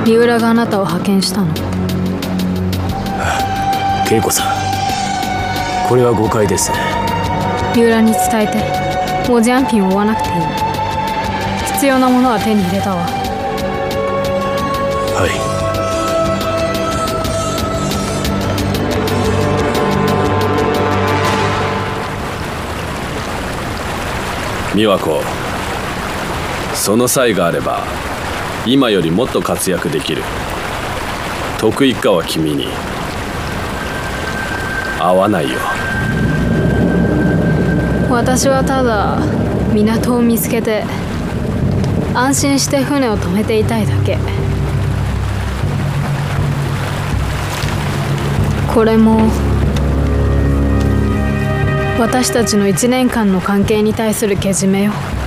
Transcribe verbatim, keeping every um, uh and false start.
三浦があなたを派遣したの？ 恵子さん、これは誤解です。 三浦に伝えて、もうジャンピンを追わなくていい。必要なものは手に入れたわ。 はい。 美和子、その際があれば今よりもっと活躍できる。得意かは君に。合わないよ。 私はただ港を見つけて安心して船を止めていたいだけ。これも私たちのいちねんかんの関係に対するけじめよ。